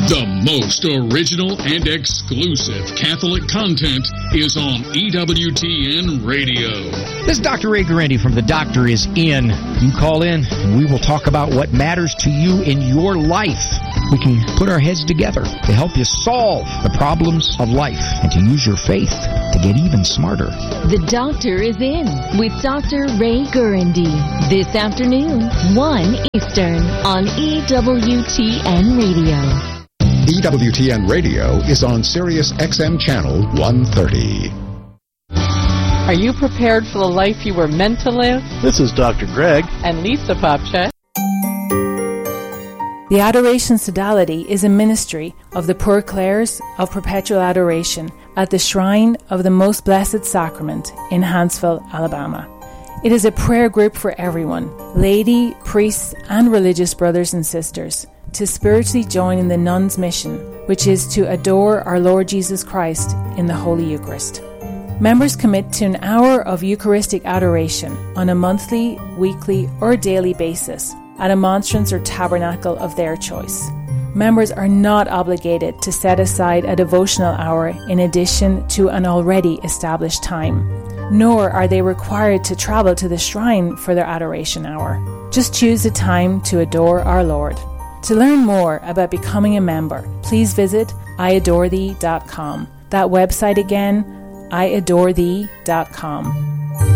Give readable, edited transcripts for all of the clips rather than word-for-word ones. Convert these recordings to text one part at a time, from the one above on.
The most original and exclusive Catholic content is on EWTN Radio. This is Dr. Ray Guarendi from The Doctor Is In. You call in and we will talk about what matters to you in your life. We can put our heads together to help you solve the problems of life and to use your faith to get even smarter. The Doctor Is In with Dr. Ray Guarendi. This afternoon, 1 Eastern on EWTN Radio. EWTN Radio is on Sirius XM Channel 130. Are you prepared for the life you were meant to live? This is Dr. Greg and Lisa Popchak. The Adoration Sodality is a ministry of the Poor Clares of Perpetual Adoration at the Shrine of the Most Blessed Sacrament in Huntsville, Alabama. It is a prayer group for everyone, laity, priests, and religious brothers and sisters, to spiritually join in the nuns' mission, which is to adore our Lord Jesus Christ in the Holy Eucharist. Members commit to an hour of Eucharistic adoration on a monthly, weekly, or daily basis at a monstrance or tabernacle of their choice. Members are not obligated to set aside a devotional hour in addition to an already established time, nor are they required to travel to the shrine for their adoration hour. Just choose a time to adore our Lord. To learn more about becoming a member, please visit iadorethee.com. That website again, iadorethee.com.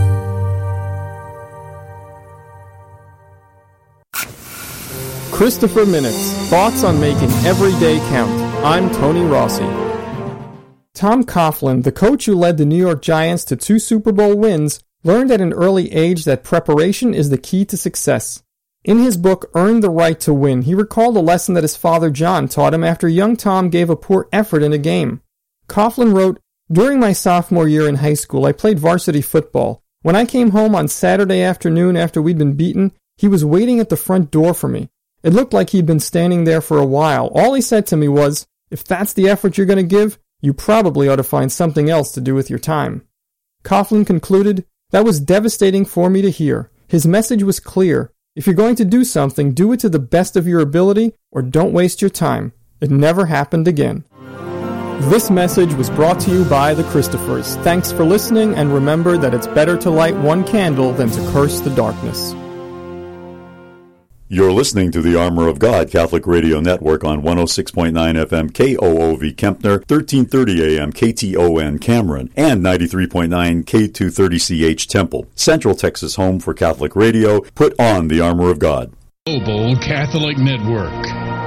Christopher Minutes, thoughts on making every day count. I'm Tony Rossi. Tom Coughlin, the coach who led the New York Giants to 2 Super Bowl wins, learned at an early age that preparation is the key to success. In his book, Earn the Right to Win, he recalled a lesson that his father John taught him after young Tom gave a poor effort in a game. Coughlin wrote, "During my sophomore year in high school, I played varsity football. When I came home on Saturday afternoon after we'd been beaten, he was waiting at the front door for me. It looked like he'd been standing there for a while. All he said to me was, 'If that's the effort you're going to give, you probably ought to find something else to do with your time.'" Coughlin concluded, "That was devastating for me to hear. His message was clear. If you're going to do something, do it to the best of your ability or don't waste your time." It never happened again. This message was brought to you by the Christophers. Thanks for listening, and remember that it's better to light one candle than to curse the darkness. You're listening to the Armor of God Catholic Radio Network on 106.9 FM KOOV Kempner, 1330 AM KTON Cameron, and 93.9 K230CH Temple. Central Texas home for Catholic radio. Put on the Armor of God. Global Catholic Network.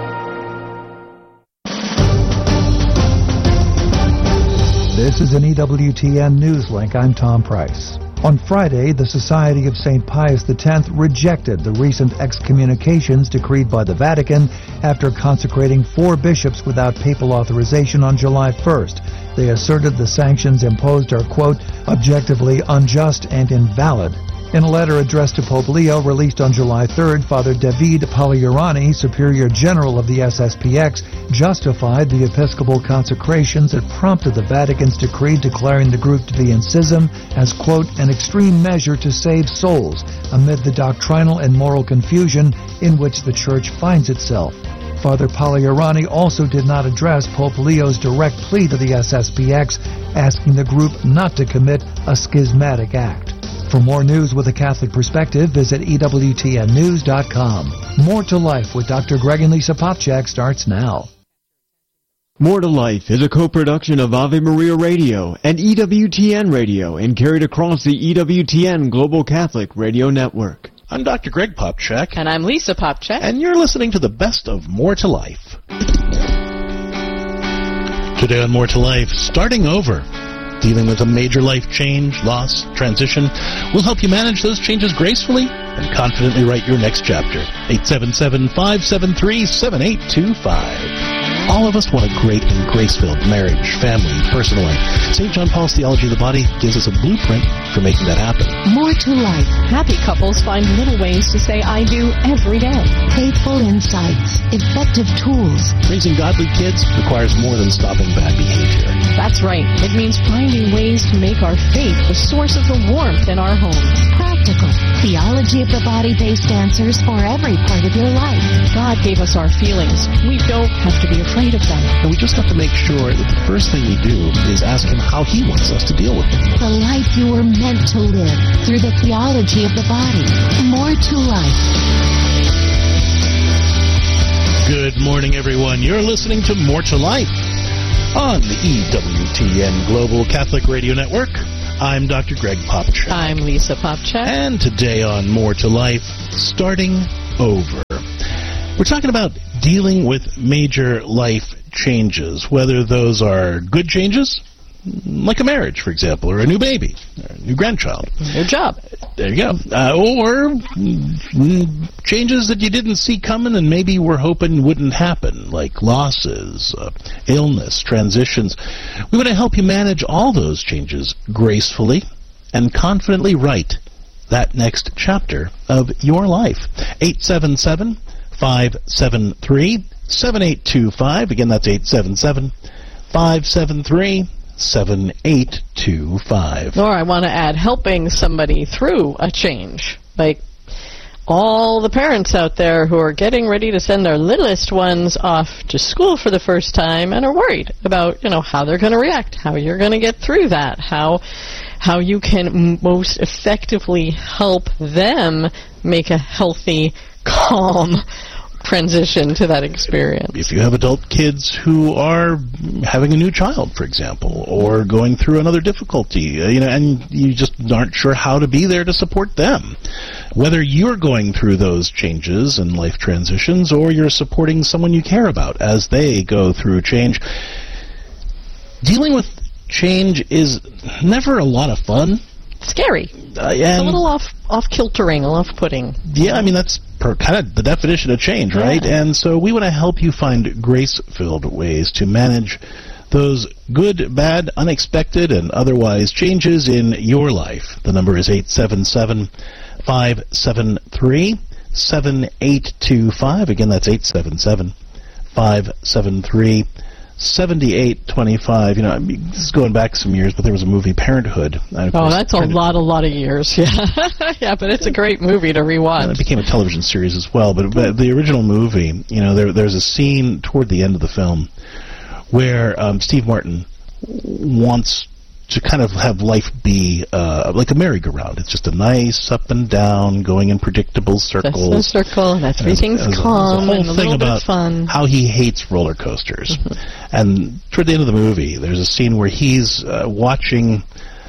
This is an EWTN News Link. I'm Tom Price. On Friday, the Society of St. Pius X rejected the recent excommunications decreed by the Vatican after consecrating 4 bishops without papal authorization on July 1st. They asserted the sanctions imposed are, quote, objectively unjust and invalid. In a letter addressed to Pope Leo released on July 3rd, Father David Pagliarani, Superior General of the SSPX, justified the episcopal consecrations that prompted the Vatican's decree declaring the group to be in schism as, quote, an extreme measure to save souls amid the doctrinal and moral confusion in which the Church finds itself. Father Pagliarani also did not address Pope Leo's direct plea to the SSPX, asking the group not to commit a schismatic act. For more news with a Catholic perspective, visit EWTNnews.com. More to Life with Dr. Greg and Lisa Popchak starts now. More to Life is a co-production of Ave Maria Radio and EWTN Radio and carried across the EWTN Global Catholic Radio Network. I'm Dr. Greg Popchak. And I'm Lisa Popchak. And you're listening to the best of More to Life. Today on More to Life, starting over. Dealing with a major life change, loss, transition. We'll help you manage those changes gracefully and confidently write your next chapter. 877-573-7825. All of us want a great and grace-filled marriage, family, personal life. St. John Paul's Theology of the Body gives us a blueprint for making that happen. More to Life. Happy couples find little ways to say I do every day. Faithful insights. Effective tools. Raising godly kids requires more than stopping bad behavior. That's right. It means finding ways to make our faith the source of the warmth in our home. Practice practical. Theology of the body-based answers for every part of your life. God gave us our feelings. We don't have to be afraid of them. And we just have to make sure that the first thing we do is ask Him how He wants us to deal with them. The life you were meant to live through the theology of the body. More to life. Good morning, everyone. You're listening to More to Life on the EWTN Global Catholic Radio Network. I'm Dr. Greg Popcak. I'm Lisa Popcak. And today on More to Life, starting over. We're talking about dealing with major life changes, whether those are good changes, like a marriage, for example, or a new baby, or a new grandchild. New job. There you go. Or changes that you didn't see coming and maybe were hoping wouldn't happen, like losses, illness, transitions. We want to help you manage all those changes gracefully and confidently write that next chapter of your life. 877-573-7825. Again, that's 877-573-7825. Or I want to add helping somebody through a change. Like all the parents out there who are getting ready to send their littlest ones off to school for the first time and are worried about, how they're going to react, how you're going to get through that, how you can most effectively help them make a healthy, calm transition to that experience. If you have adult kids who are having a new child, for example, or going through another difficulty, and you just aren't sure how to be there to support them, whether you're going through those changes and life transitions or you're supporting someone you care about as they go through change, dealing with change is never a lot of fun. Scary. It's a little off-kiltering, off-putting. Yeah, that's kind of the definition of change, right? Yeah. And so we want to help you find grace-filled ways to manage those good, bad, unexpected, and otherwise changes in your life. The number is 877-573-7825. Again, that's 877-573-7825. 7825. This is going back some years, but there was a movie, Parenthood. That's a lot of years. Yeah, yeah, but it's a great movie to rewatch. And it became a television series as well. But the original movie, there's a scene toward the end of the film where Steve Martin wants to kind of have life be like a merry-go-round. It's just a nice up and down, going in predictable circles. Just a circle, and everything's calm and a little bit fun. How he hates roller coasters. And toward the end of the movie, there's a scene where he's watching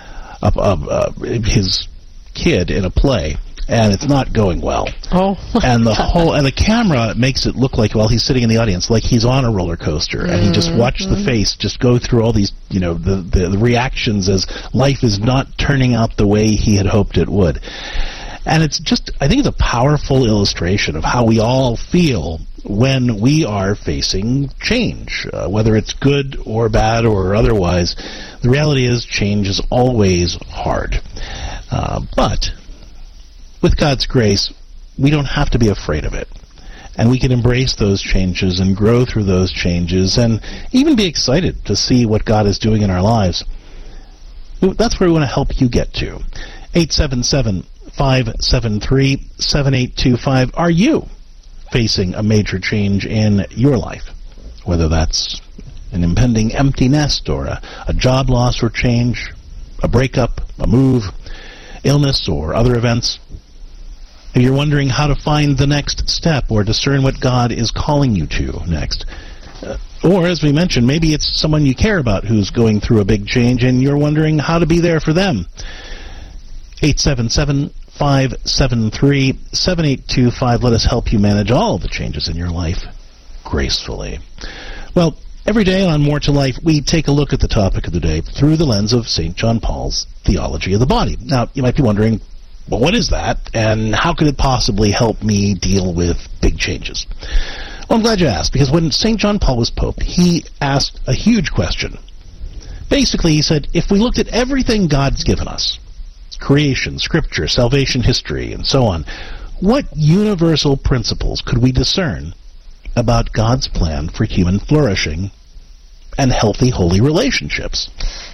his kid in a play, and it's not going well. Oh. And the camera makes it look like, he's sitting in the audience, like he's on a roller coaster, and he just watched the face just go through all these, the reactions as life is not turning out the way he had hoped it would. And it's just, I think it's a powerful illustration of how we all feel when we are facing change, whether it's good or bad or otherwise. The reality is change is always hard. But with God's grace, we don't have to be afraid of it. And we can embrace those changes and grow through those changes and even be excited to see what God is doing in our lives. That's where we want to help you get to. 877-573-7825. Are you facing a major change in your life? Whether that's an impending empty nest or a job loss or change, a breakup, a move, illness, or other events. If you're wondering how to find the next step or discern what God is calling you to next. Or, as we mentioned, maybe it's someone you care about who's going through a big change and you're wondering how to be there for them. 877-573-7825. Let us help you manage all the changes in your life gracefully. Well, every day on More to Life, we take a look at the topic of the day through the lens of St. John Paul's Theology of the Body. Now, you might be wondering, well, what is that, and how could it possibly help me deal with big changes? Well, I'm glad you asked, because when St. John Paul was Pope, he asked a huge question. Basically, he said, if we looked at everything God's given us, creation, scripture, salvation history, and so on, what universal principles could we discern about God's plan for human flourishing and healthy, holy relationships?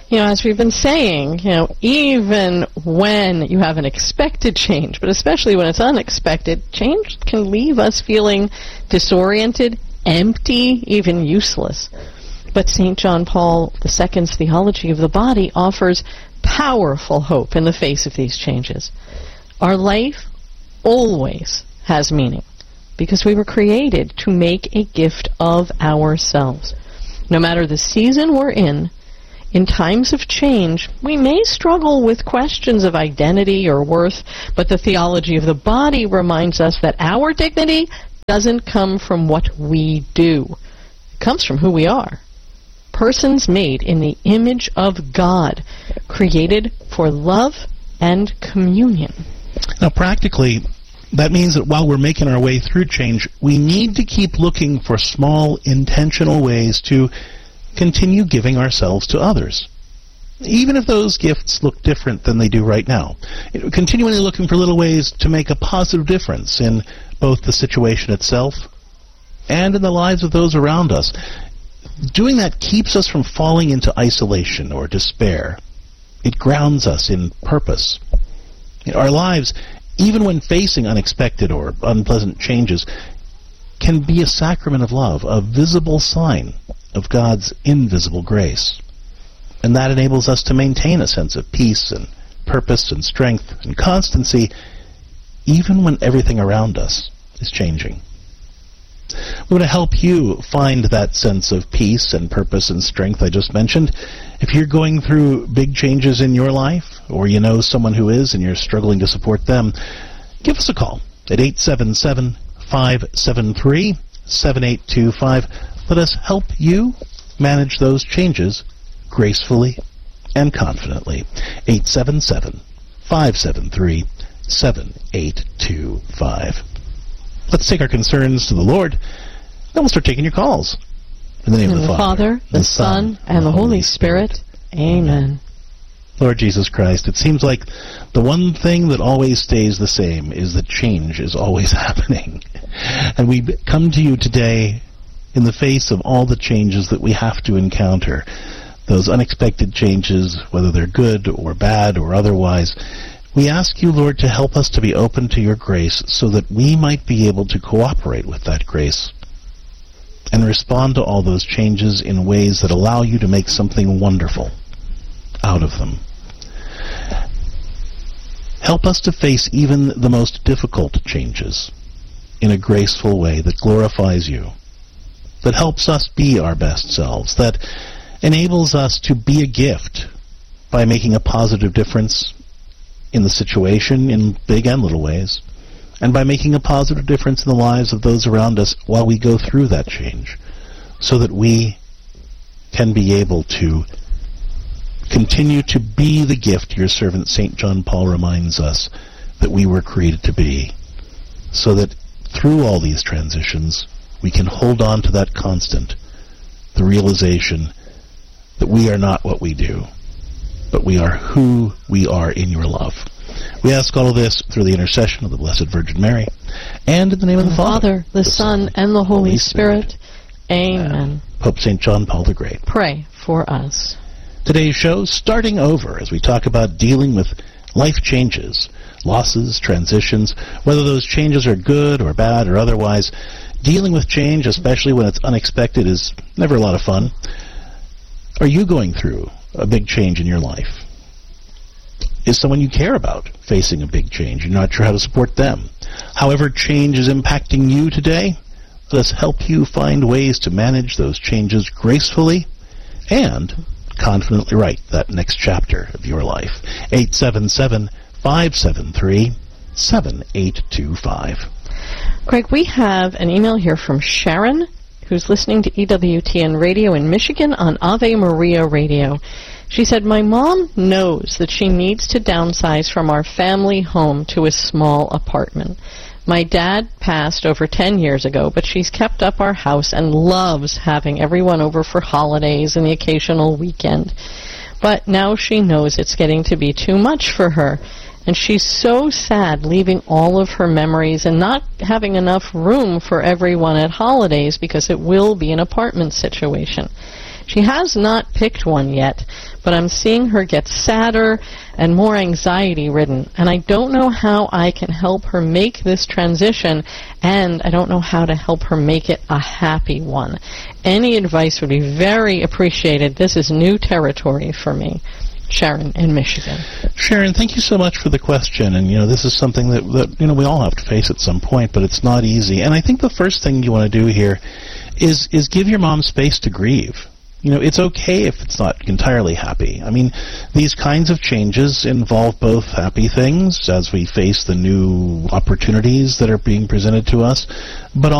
As we've been saying, even when you have an expected change, but especially when it's unexpected, change can leave us feeling disoriented, empty, even useless. But St. John Paul II's theology of the body offers powerful hope in the face of these changes. Our life always has meaning because we were created to make a gift of ourselves. No matter the season we're in times of change, we may struggle with questions of identity or worth, but the theology of the body reminds us that our dignity doesn't come from what we do. It comes from who we are. Persons made in the image of God, created for love and communion. Now, practically, that means that while we're making our way through change, we need to keep looking for small, intentional ways to continue giving ourselves to others, even if those gifts look different than they do right now. Continually looking for little ways to make a positive difference in both the situation itself and in the lives of those around us. Doing that keeps us from falling into isolation or despair. It grounds us in purpose. Our lives, even when facing unexpected or unpleasant changes, can be a sacrament of love, a visible sign of God's invisible grace. And that enables us to maintain a sense of peace and purpose and strength and constancy, even when everything around us is changing. We want to help you find that sense of peace and purpose and strength I just mentioned. If you're going through big changes in your life, or you know someone who is and you're struggling to support them, give us a call at 877-573-7825. Let us help you manage those changes gracefully and confidently. 877-573-7825. Let's take our concerns to the Lord, then we'll start taking your calls. In the name of the Father, the Son, and the Holy Spirit. Amen. Lord Jesus Christ, it seems like the one thing that always stays the same is that change is always happening. And we come to you today in the face of all the changes that we have to encounter, those unexpected changes, whether they're good or bad or otherwise. We ask you, Lord, to help us to be open to your grace so that we might be able to cooperate with that grace and respond to all those changes in ways that allow you to make something wonderful out of them. Help us to face even the most difficult changes in a graceful way that glorifies you, that helps us be our best selves, that enables us to be a gift by making a positive difference in the situation in big and little ways, and by making a positive difference in the lives of those around us while we go through that change, so that we can be able to continue to be the gift your servant St. John Paul reminds us that we were created to be, so that through all these transitions we can hold on to that constant, the realization that we are not what we do, but we are who we are in your love. We ask all of this through the intercession of the Blessed Virgin Mary, and in the name of the Father, the Son, and the Holy Spirit. Amen. Pope St. John Paul the Great, pray for us. Today's show, starting over as we talk about dealing with life changes, losses, transitions, whether those changes are good or bad or otherwise. Dealing with change, especially when it's unexpected, is never a lot of fun. Are you going through a big change in your life? Is someone you care about facing a big change? You're not sure how to support them. However change is impacting you today, let us help you find ways to manage those changes gracefully and confidently write that next chapter of your life. 877-573-7825. Greg, we have an email here from Sharon, who's listening to EWTN Radio in Michigan on Ave Maria Radio. She said, my mom knows that she needs to downsize from our family home to a small apartment. My dad passed over 10 years ago, but she's kept up our house and loves having everyone over for holidays and the occasional weekend. But now she knows it's getting to be too much for her, and she's so sad leaving all of her memories and not having enough room for everyone at holidays because it will be an apartment situation. She has not picked one yet, but I'm seeing her get sadder and more anxiety-ridden, and I don't know how I can help her make this transition, and I don't know how to help her make it a happy one. Any advice would be very appreciated. This is new territory for me. Sharon in Michigan. Sharon, thank you so much for the question. And, this is something that we all have to face at some point, but it's not easy. And I think the first thing you want to do here is give your mom space to grieve. It's okay if it's not entirely happy. I mean, these kinds of changes involve both happy things as we face the new opportunities that are being presented to us, but